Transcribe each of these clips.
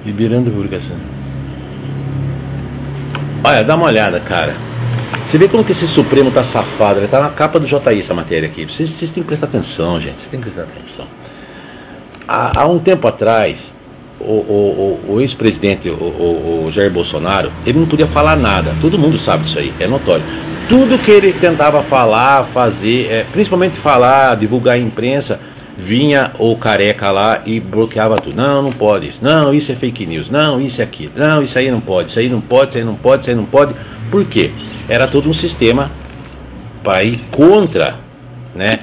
Liberando publicação. Olha, dá uma olhada, cara. Você vê como que esse Supremo tá safado. Ele tá na capa do JI essa matéria aqui. Vocês têm que prestar atenção, gente. Vocês têm que prestar atenção. Há um tempo atrás, o ex-presidente, o Jair Bolsonaro, ele não podia falar nada. Todo mundo sabe disso aí, é notório. Tudo que ele tentava falar, fazer, principalmente falar, divulgar a imprensa, vinha o careca lá e bloqueava tudo. Não, não pode isso. Não, isso é fake news. Não, isso é aquilo. Não, isso aí não pode. Isso aí não pode, isso aí não pode, isso aí não pode. Por quê? Era todo um sistema para ir contra, né,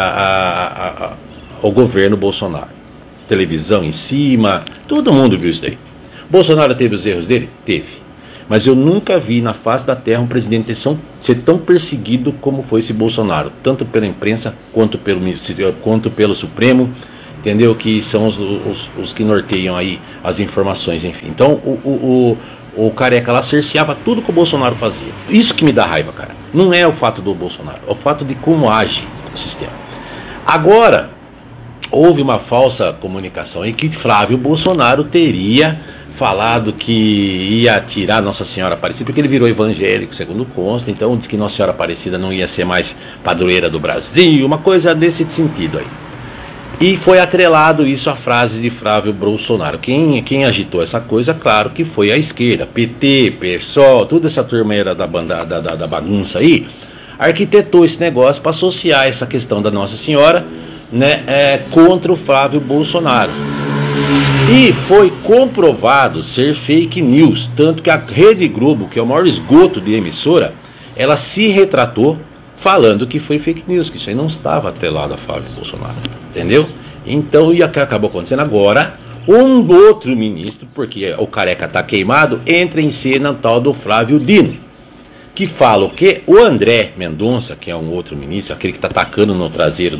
o governo Bolsonaro. Televisão em cima, todo mundo viu isso daí. Bolsonaro teve os erros dele? Teve. Mas eu nunca vi na face da terra um presidente ser tão perseguido como foi esse Bolsonaro, tanto pela imprensa quanto pelo Supremo, entendeu? Que são os que norteiam aí as informações, enfim. Então o careca lá cerceava tudo que o Bolsonaro fazia. Isso que me dá raiva, cara. Não é o fato do Bolsonaro, é o fato de como age o sistema. Agora, houve uma falsa comunicação em que Flávio Bolsonaro teria falado que ia tirar Nossa Senhora Aparecida, porque ele virou evangélico, segundo consta, então diz que Nossa Senhora Aparecida não ia ser mais padroeira do Brasil, uma coisa desse sentido aí. E foi atrelado isso à frase de Flávio Bolsonaro. Quem agitou essa coisa, claro que foi a esquerda, PT, PSOL, toda essa turmeira da bagunça aí, arquitetou esse negócio para associar essa questão da Nossa Senhora, né, contra o Flávio Bolsonaro. E foi comprovado ser fake news, tanto que a Rede Globo, que é o maior esgoto de emissora, ela se retratou falando que foi fake news, que isso aí não estava atrelado a Flávio Bolsonaro, entendeu? Então, e o que acabou acontecendo agora, um outro ministro, porque o careca tá queimado, entra em cena o tal do Flávio Dino, que fala o quê? O André Mendonça, que é um outro ministro, aquele que tá atacando no traseiro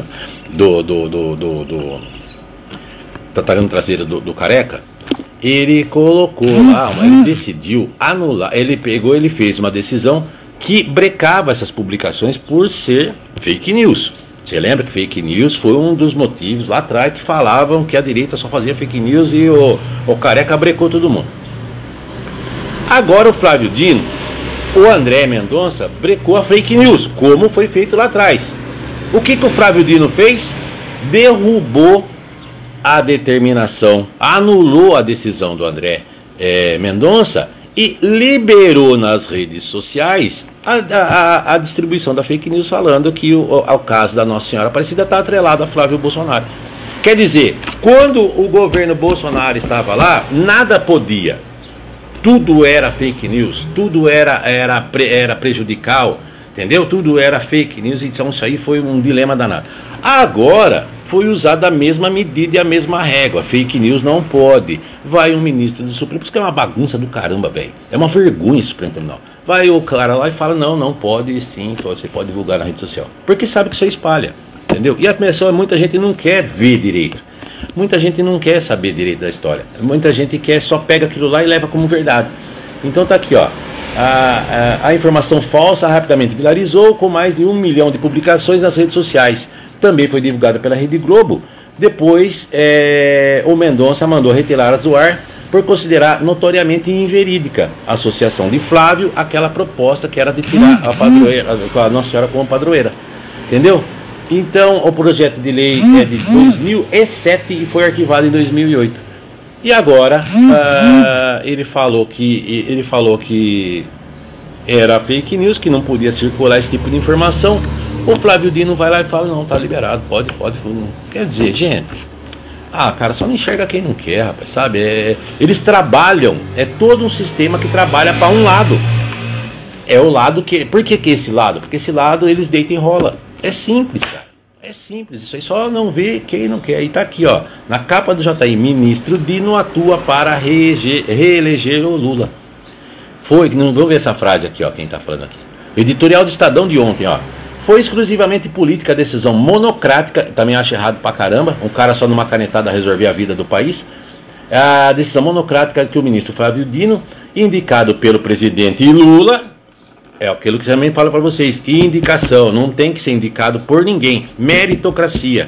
tá atacando no traseiro do careca, ele colocou lá, ele decidiu anular, ele fez uma decisão que brecava essas publicações por ser fake news. Você lembra que fake news foi um dos motivos lá atrás que falavam que a direita só fazia fake news e o careca brecou todo mundo. Agora o Flávio Dino, o André Mendonça, brecou a fake news, como foi feito lá atrás. O que o Flávio Dino fez? Derrubou a determinação, anulou a decisão do André Mendonça e liberou nas redes sociais a distribuição da fake news, falando que o caso da Nossa Senhora Aparecida está atrelado a Flávio Bolsonaro. Quer dizer, quando o governo Bolsonaro estava lá, nada podia, tudo era fake news, tudo era prejudicial, entendeu? Tudo era fake news, então isso aí foi um dilema danado. Agora foi usada a mesma medida e a mesma régua. Fake news não pode. Vai um ministro do Supremo, isso que é uma bagunça do caramba, velho. É uma vergonha isso, Supremo Tribunal. Vai o cara lá e fala, não pode sim, você pode divulgar na rede social. Porque sabe que isso espalha, entendeu? E a pessoa, muita gente não quer ver direito. Muita gente não quer saber direito da história. Muita gente só pega aquilo lá e leva como verdade. Então tá aqui, ó. A informação falsa rapidamente viralizou com mais de 1 milhão de publicações nas redes sociais. Também foi divulgada pela Rede Globo. Depois, o Mendonça mandou retirá-las do ar por considerar notoriamente inverídica a associação de Flávio àquela proposta que era de tirar a Nossa Senhora como padroeira. Entendeu? Então, o projeto de lei é de 2007 e foi arquivado em 2008. E agora, ele falou que era fake news, que não podia circular esse tipo de informação. O Flávio Dino vai lá e fala, não, tá liberado, pode. Quer dizer, gente, cara, só não enxerga quem não quer, rapaz, sabe? Eles trabalham, é todo um sistema que trabalha para um lado. É o lado que... Por que esse lado? Porque esse lado eles deitam e rola. É simples, cara. É simples, isso aí só não vê quem não quer. E tá aqui, ó, na capa do JI, ministro Dino atua para reeleger o Lula. Vamos ver essa frase aqui, ó, quem tá falando aqui. Editorial do Estadão de ontem, ó. Foi exclusivamente política a decisão monocrática, também acho errado pra caramba, um cara só numa canetada resolver a vida do país. A decisão monocrática que o ministro Flávio Dino, indicado pelo presidente Lula, é aquilo que também falo para vocês, indicação, não tem que ser indicado por ninguém, meritocracia.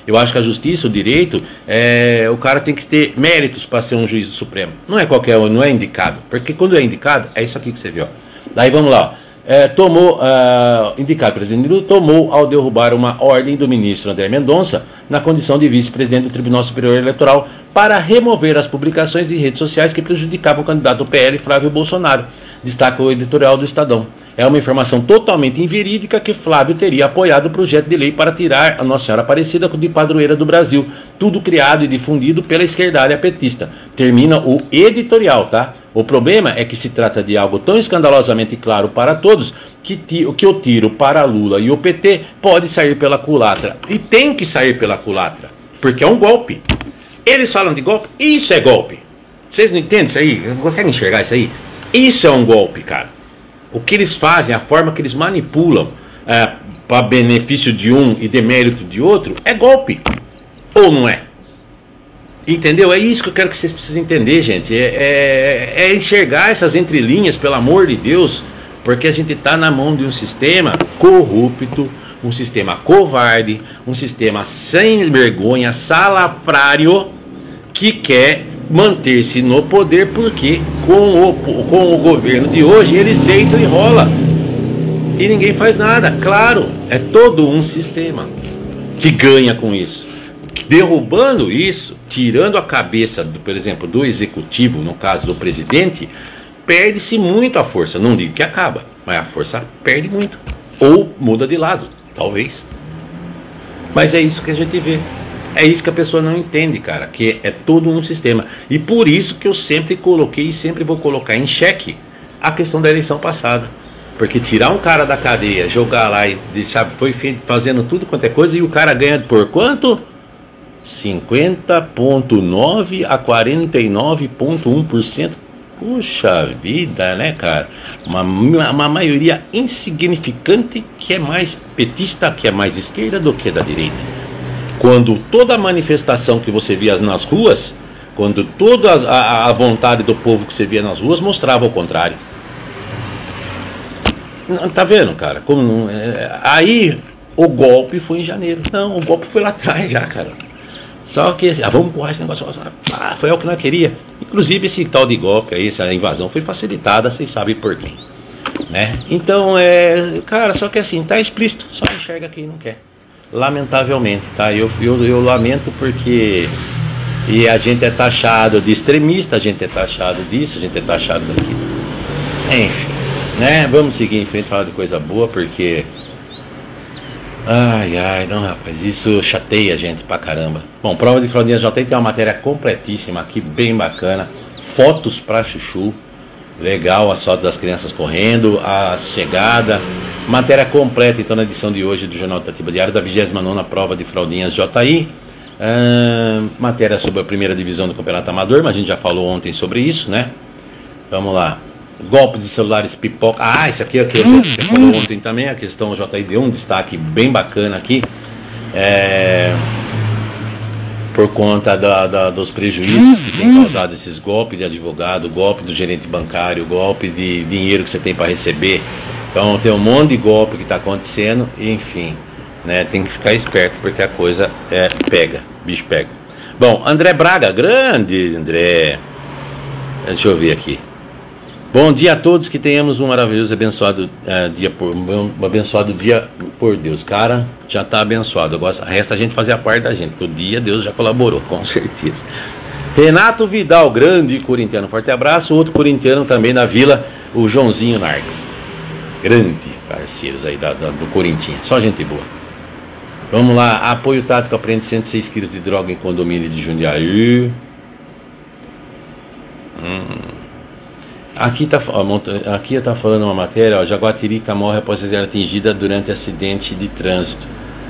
Eu acho que a justiça, o direito, o cara tem que ter méritos para ser um juiz do Supremo. Não é qualquer um, não é indicado. Porque quando é indicado, é isso aqui que você viu. Daí vamos lá. Indicado, o presidente Lula tomou ao derrubar uma ordem do ministro André Mendonça na condição de vice-presidente do Tribunal Superior Eleitoral para remover as publicações de redes sociais que prejudicavam o candidato do PL, Flávio Bolsonaro, destaca o editorial do Estadão. É uma informação totalmente inverídica que Flávio teria apoiado o projeto de lei para tirar a Nossa Senhora Aparecida de padroeira do Brasil, tudo criado e difundido pela esquerdalha petista. Termina o editorial, tá? O problema é que se trata de algo tão escandalosamente claro para todos que o tiro para Lula e o PT pode sair pela culatra. E tem que sair pela culatra, porque é um golpe. Eles falam de golpe, isso é golpe. Vocês não entendem isso aí? Não conseguem enxergar isso aí? Isso é um golpe, cara. O que eles fazem, a forma que eles manipulam para benefício de um e demérito de outro, é golpe. Ou não é? Entendeu? É isso que eu quero que vocês precisem entender, gente. É enxergar essas entrelinhas, pelo amor de Deus, porque a gente está na mão de um sistema corrupto, um sistema covarde, um sistema sem vergonha, salafrário, que quer manter-se no poder, porque com o governo de hoje eles deitam e rolam e ninguém faz nada. Claro, é todo um sistema que ganha com isso. Derrubando isso, tirando a cabeça, por exemplo, do executivo, no caso do presidente, perde-se muito a força. Não digo que acaba, mas a força perde muito. Ou muda de lado, talvez. Mas é isso que a gente vê. É isso que a pessoa não entende, cara, que é todo um sistema. E por isso que eu sempre coloquei e sempre vou colocar em xeque a questão da eleição passada. Porque tirar um cara da cadeia, jogar lá e sabe, foi fazendo tudo quanto é coisa, e o cara ganha por quanto? 50,9% a 49,1%. Puxa vida, né, cara? Uma maioria insignificante que é mais petista, que é mais esquerda do que da direita. Quando toda a manifestação que você via nas ruas, quando toda a vontade do povo que você via nas ruas mostrava o contrário. Tá vendo, cara? Aí o golpe foi em janeiro. Não, o golpe foi lá atrás já, cara. Só que, vamos empurrar esse negócio. Foi o que nós queríamos. Inclusive esse tal de golpe aí, essa invasão foi facilitada, vocês sabem por quem, né? Então, cara, só que assim, tá explícito, só enxerga quem não quer. Lamentavelmente, tá? Eu lamento porque a gente é taxado de extremista, a gente é taxado disso, a gente é taxado daquilo. Enfim, né? Vamos seguir em frente, falar de coisa boa, porque... Ai, não, rapaz, isso chateia a gente pra caramba. Bom, prova de fraldinhas já tem uma matéria completíssima aqui, bem bacana. Fotos pra chuchu. Legal, as fotos das crianças correndo, a chegada. Matéria completa, então, na edição de hoje do Jornal Itatiba Diário, da 29ª prova de fraldinhas JI. Matéria sobre a primeira divisão do Campeonato Amador, mas a gente já falou ontem sobre isso, né? Vamos lá. Golpes de celulares pipoca. Isso aqui você falou ontem também. A questão JI deu um destaque bem bacana aqui. Por conta dos prejuízos que tem causado esses golpes de advogado, golpe do gerente bancário, golpe de dinheiro que você tem para receber. Então tem um monte de golpe que está acontecendo. Enfim, né, tem que ficar esperto porque a coisa pega, bicho pega. Bom, André Braga, grande André. Deixa eu ver aqui. Bom dia a todos, que tenhamos um maravilhoso e abençoado dia por Deus. Cara, já está abençoado. Agora resta a gente fazer a parte da gente, porque o dia Deus já colaborou, com certeza. Renato Vidal, grande corintiano, forte abraço. Outro corintiano também da Vila, o Joãozinho Narco. Grande parceiros aí do Corinthians, só gente boa. Vamos lá, apoio tático apreende 106 quilos de droga em condomínio de Jundiaí. Aqui tá falando uma matéria, Jaguatirica morre após ser atingida durante acidente de trânsito.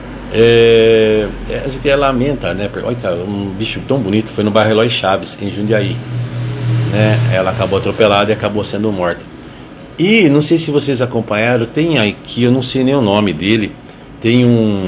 A gente lamenta, né? Olha, um bicho tão bonito, foi no bairro Eloy Chaves, em Jundiaí, né? Ela acabou atropelada e acabou sendo morta. E não sei se vocês acompanharam, tem aqui, eu não sei nem o nome dele, tem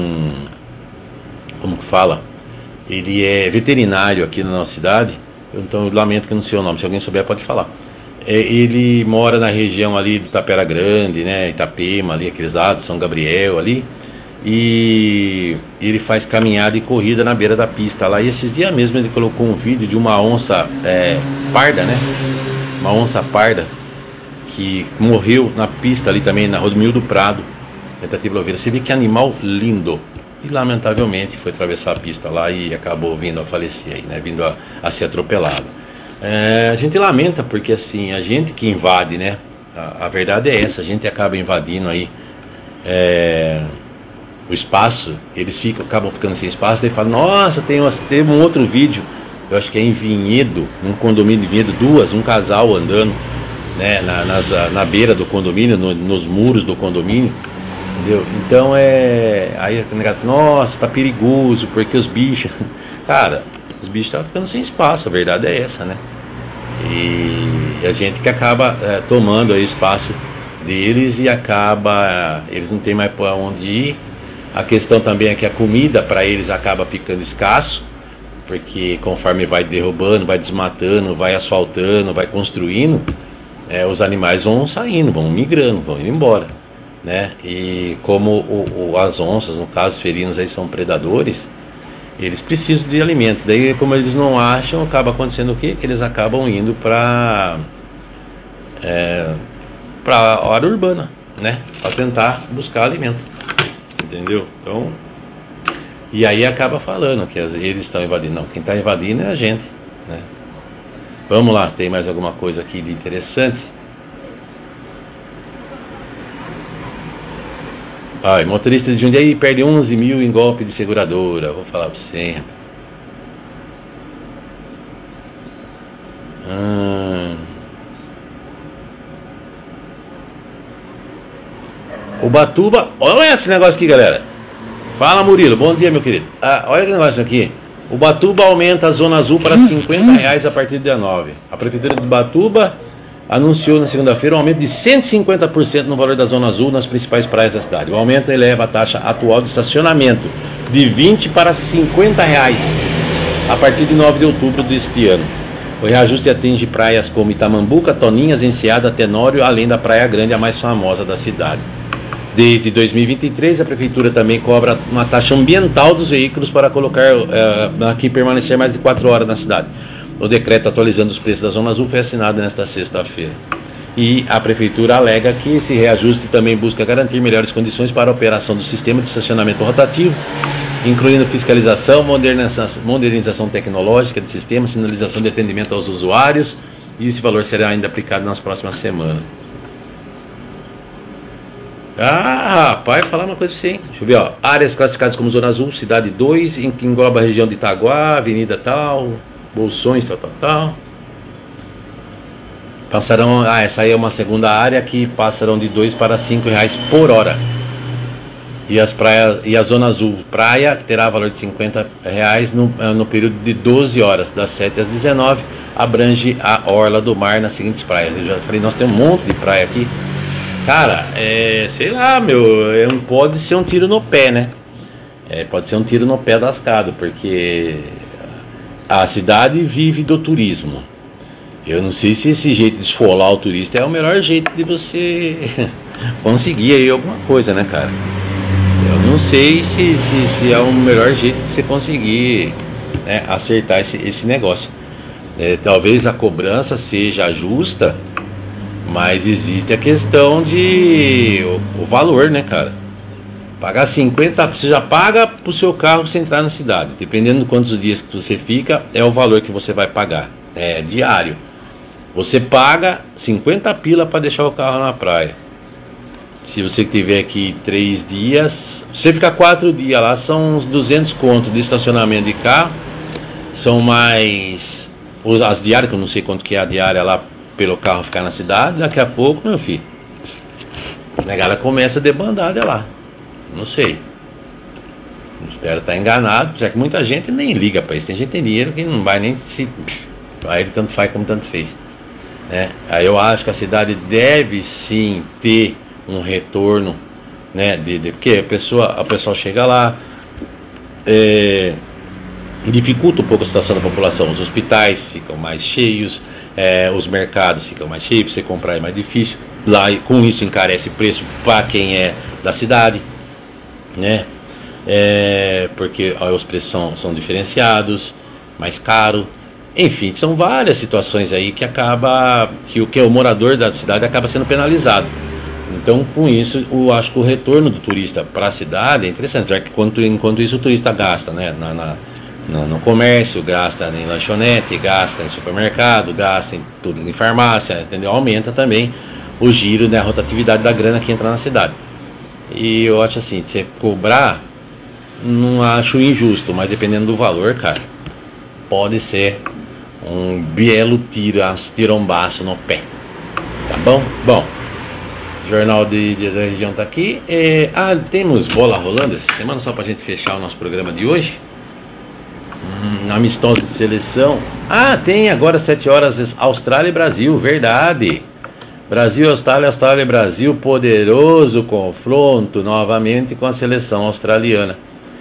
como que fala? Ele é veterinário aqui na nossa cidade, então eu lamento que eu não sei o nome, se alguém souber pode falar. Ele mora na região ali do Tapera Grande, né, Itapema, ali, aqueles lados, São Gabriel ali. e ele faz caminhada e corrida na beira da pista lá. E esses dias mesmo ele colocou um vídeo de uma onça parda, né? Uma onça parda que morreu na pista ali também, na Rodmil do Prado, tentativa de ovelha. Você vê que animal lindo. E lamentavelmente foi atravessar a pista lá e acabou vindo a falecer aí, né? Vindo a ser atropelado. A gente lamenta porque assim, a gente que invade, né? A verdade é essa, a gente acaba invadindo aí o espaço, eles acabam ficando sem espaço, daí falam, nossa, teve um outro vídeo, eu acho que é em Vinhedo, num condomínio de Vinhedo, um casal andando, né, na beira do condomínio, nos muros do condomínio, entendeu? Então aí a negada fala, nossa, tá perigoso, porque os bichos, cara, os bichos estão ficando sem espaço, a verdade é essa, né? E a gente que acaba tomando aí espaço deles e eles não tem mais para onde ir. A questão também é que a comida para eles acaba ficando escasso, porque conforme vai derrubando, vai desmatando, vai asfaltando, vai construindo, os animais vão saindo, vão migrando, vão indo embora, né? E como as onças, no caso os felinos aí são predadores, eles precisam de alimento. Daí, como eles não acham, acaba acontecendo o quê? Que eles acabam indo para a área urbana, né? Para tentar buscar alimento. Entendeu? Então, e aí acaba falando que eles estão invadindo. Não, quem está invadindo é a gente, né? Vamos lá, tem mais alguma coisa aqui de interessante? Motorista de Jundiaí perde 11 mil em golpe de seguradora. Vou falar para você. Ubatuba, olha esse negócio aqui, galera. Fala, Murilo, bom dia, meu querido. Olha que negócio aqui. Ubatuba aumenta a zona azul para R$50 a partir do dia 9. A prefeitura de Ubatuba anunciou na segunda-feira um aumento de 150% no valor da zona azul nas principais praias da cidade. O aumento eleva a taxa atual de estacionamento de R$20 para R$50 a partir de 9 de outubro deste ano. O reajuste atinge praias como Itamambuca, Toninhas, Enseada, Tenório, além da Praia Grande, a mais famosa da cidade. Desde 2023, a Prefeitura também cobra uma taxa ambiental dos veículos para colocar aqui permanecer mais de 4 horas na cidade. O decreto atualizando os preços da Zona Azul foi assinado nesta sexta-feira. E a Prefeitura alega que esse reajuste também busca garantir melhores condições para a operação do sistema de estacionamento rotativo, incluindo fiscalização, modernização tecnológica de sistema, sinalização de atendimento aos usuários, e esse valor será ainda aplicado nas próximas semanas. Rapaz, falar uma coisa assim. Deixa eu ver, ó. Áreas classificadas como Zona Azul, Cidade 2, em que engloba a região de Itaguá, Avenida tal, Bolsões, tal. Passarão. Essa aí é uma segunda área que passarão de R$2 para R$5 por hora. E as praias, e a Zona Azul Praia terá valor de R$50 no período de 12 horas, das 7 às 19, abrange a orla do mar nas seguintes praias. Eu já falei, nós temos um monte de praia aqui. Cara, sei lá, pode ser um tiro no pé, né? Pode ser um tiro no pé lascado, porque a cidade vive do turismo. Eu não sei se esse jeito de esfolar o turista é o melhor jeito de você conseguir aí alguma coisa, né, cara? Eu não sei se é o melhor jeito de você conseguir, né, acertar esse negócio. Talvez a cobrança seja justa, mas existe a questão de o valor, né, cara? Pagar 50, você já paga pro seu carro você entrar na cidade. Dependendo de quantos dias que você fica, é o valor que você vai pagar. É diário. Você paga 50 pila para deixar o carro na praia. Se você tiver aqui 3 dias, se você ficar 4 dias lá, são uns 200 conto de estacionamento de carro. São mais as diárias, que eu não sei quanto que é a diária lá pelo carro ficar na cidade. Daqui a pouco, meu filho, a galera começa a debandada lá. Não sei, espero estar enganado, já que muita gente nem liga para isso. Tem gente que tem dinheiro que não vai nem se... Aí ele tanto faz como tanto fez, né? Aí eu acho que a cidade deve sim ter um retorno, né? Porque a pessoa chega lá, dificulta um pouco a situação da população. Os hospitais ficam mais cheios, os mercados ficam mais cheios, para você comprar é mais difícil. Lá, e com isso encarece preço para quem é da cidade, né? Porque os preços são diferenciados, mais caro. Enfim, são várias situações aí que o morador da cidade acaba sendo penalizado. Então, com isso, eu acho que o retorno do turista para a cidade é interessante, já que enquanto isso o turista gasta, né, no comércio, gasta em lanchonete, gasta em supermercado, gasta em farmácia, entendeu? Aumenta também o giro, né, a rotatividade da grana que entra na cidade. E eu acho assim, você cobrar, não acho injusto, mas dependendo do valor, cara, pode ser um belo tirombaço no pé. Tá bom? Bom, Jornal da Região tá aqui. Temos bola rolando essa semana, só pra gente fechar o nosso programa de hoje. Amistoso de seleção. Tem agora 7 horas Austrália e Brasil, verdade. Brasil, Austrália e Brasil, poderoso confronto novamente com a seleção australiana,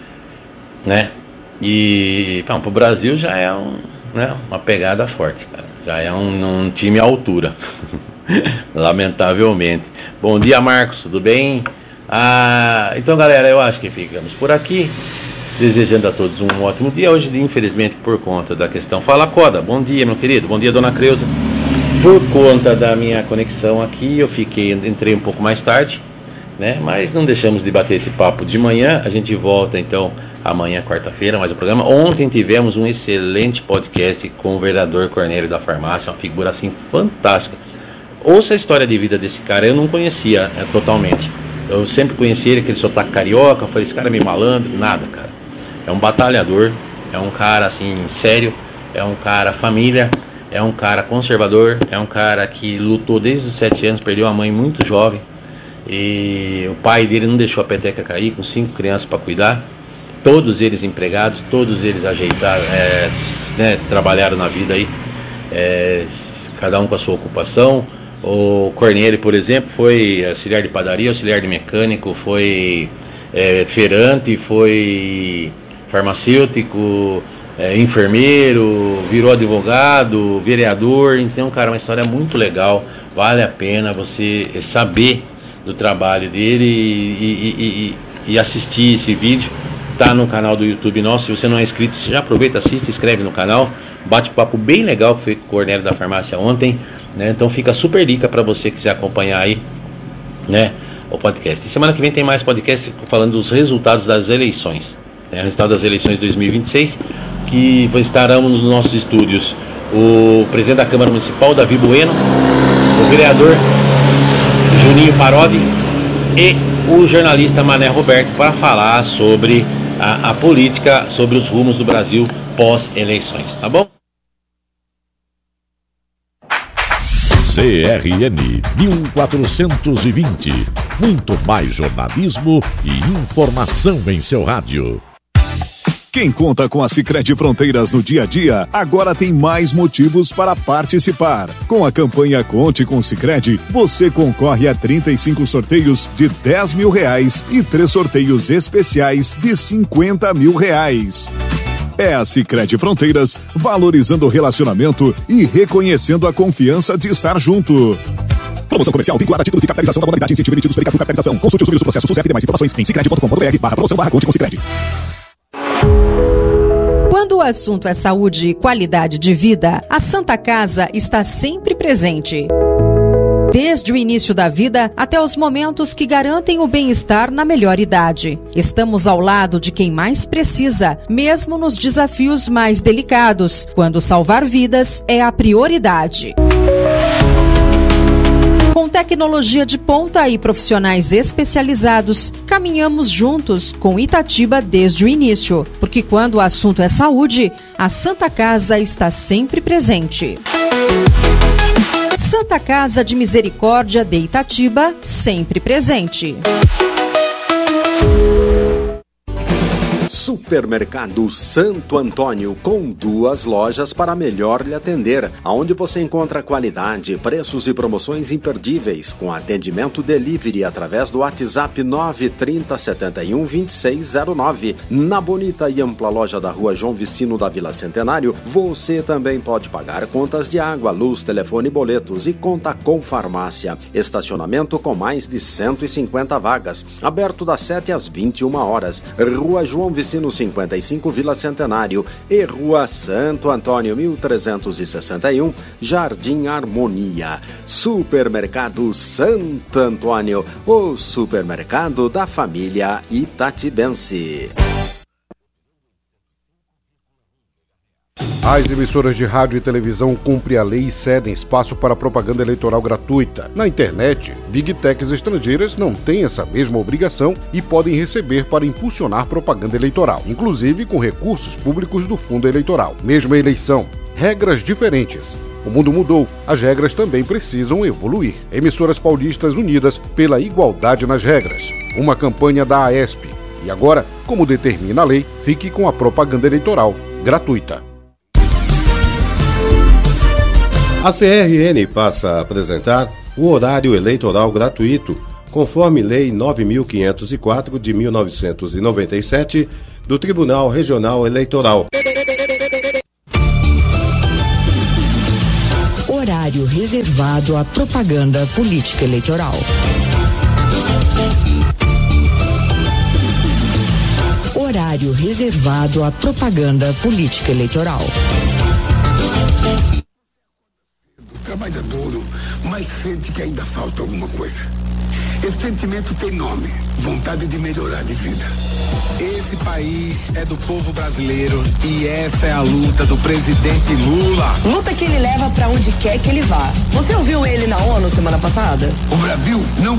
né? E pro Brasil já é uma pegada forte, cara. Já é um time à altura. Lamentavelmente. Bom dia, Marcos, tudo bem? Então, galera, eu acho que ficamos por aqui, desejando a todos um ótimo dia. Hoje, infelizmente, por conta da questão Fala Coda. Bom dia, meu querido. Bom dia, dona Creuza. Por conta da minha conexão aqui, eu entrei um pouco mais tarde, né? Mas não deixamos de bater esse papo de manhã. A gente volta então amanhã, quarta-feira, mais um programa. Ontem tivemos um excelente podcast com o vereador Cornélio da Farmácia, uma figura assim fantástica. Ouça a história de vida desse cara, eu não conhecia totalmente. Eu sempre conheci ele, aquele sotaque carioca. Eu falei, esse cara é meio malandro, nada, cara. É um batalhador, é um cara assim sério, é um cara família, é um cara conservador, é um cara que lutou desde os 7 anos, perdeu a mãe muito jovem. E o pai dele não deixou a peteca cair, com 5 crianças para cuidar. Todos eles empregados, todos eles ajeitaram, né, trabalharam na vida aí, cada um com a sua ocupação. O Cornélio, por exemplo, foi auxiliar de padaria, auxiliar de mecânico, foi feirante, foi farmacêutico, enfermeiro, virou advogado, vereador. Então, cara, uma história muito legal. Vale a pena você saber do trabalho dele e assistir esse vídeo. Tá no canal do YouTube nosso. Se você não é inscrito, já aproveita, assiste, inscreve no canal. Bate-papo bem legal que foi com o Cornélio da Farmácia ontem, né? Então fica super dica para você que quiser acompanhar aí, né, o podcast. E semana que vem tem mais podcast falando dos resultados das eleições, né? O resultado das eleições de 2026, que estaremos nos nossos estúdios o presidente da Câmara Municipal, Davi Bueno, o vereador Juninho Parodi e o jornalista Mané Roberto para falar sobre a política, sobre os rumos do Brasil pós-eleições, tá bom? CRN 1420. Muito mais jornalismo e informação em seu rádio. Quem conta com a Sicredi Fronteiras no dia a dia, agora tem mais motivos para participar. Com a campanha Conte com Sicredi, você concorre a 35 sorteios de R$10 mil e 3 sorteios especiais de R$50 mil. É a Sicredi Fronteiras, valorizando o relacionamento e reconhecendo a confiança de estar junto. Promoção comercial vinculada a títulos de capitalização da modalidade incentivo emitidos pela Capitalização. Consulte os números do processo SUSEP e mais informações em sicredi.com.br/promoção/Conte com Sicredi. Quando o assunto é saúde e qualidade de vida, a Santa Casa está sempre presente. Desde o início da vida até os momentos que garantem o bem-estar na melhor idade. Estamos ao lado de quem mais precisa, mesmo nos desafios mais delicados, quando salvar vidas é a prioridade. Com tecnologia de ponta e profissionais especializados, caminhamos juntos com Itatiba desde o início, porque quando o assunto é saúde, a Santa Casa está sempre presente. Santa Casa de Misericórdia de Itatiba, sempre presente. Supermercado Santo Antônio, com 2 lojas para melhor lhe atender, aonde você encontra qualidade, preços e promoções imperdíveis, com atendimento delivery através do WhatsApp 930 71 2609. Na bonita e ampla loja da Rua João Vicino da Vila Centenário, você também pode pagar contas de água, luz, telefone e boletos, e conta com farmácia. Estacionamento com mais de 150 vagas, aberto das 7 às 21 horas. Rua João Vicino 55, Vila Centenário, e Rua Santo Antônio 1361, Jardim Harmonia. Supermercado Santo Antônio, o supermercado da família itatibense. As emissoras de rádio e televisão cumprem a lei e cedem espaço para propaganda eleitoral gratuita. Na internet, Big Techs estrangeiras não têm essa mesma obrigação e podem receber para impulsionar propaganda eleitoral, inclusive com recursos públicos do fundo eleitoral. Mesma eleição, regras diferentes. O mundo mudou, as regras também precisam evoluir. Emissoras paulistas unidas pela igualdade nas regras. Uma campanha da AESP. E agora, como determina a lei, fique com a propaganda eleitoral gratuita. A CRN passa a apresentar o horário eleitoral gratuito, conforme Lei 9.504 de 1997 do Tribunal Regional Eleitoral. Horário reservado à propaganda política eleitoral. Horário reservado à propaganda política eleitoral. Trabalhador, mas sente que ainda falta alguma coisa. Esse sentimento tem nome: vontade de melhorar de vida. Esse país é do povo brasileiro e essa é a luta do presidente Lula. Luta que ele leva pra onde quer que ele vá. Você ouviu ele na ONU semana passada? O Brasil não